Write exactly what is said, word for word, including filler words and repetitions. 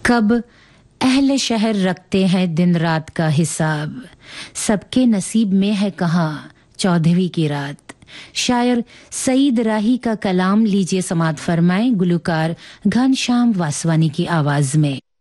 कब अहले शहर रखते हैं दिन रात का हिसाब, सबके नसीब में है कहाँ चौदहवीं की रात। शायर सईद राही का कलाम लीजिए समात फरमाएं गुलकार घनश्याम वासवानी की आवाज में।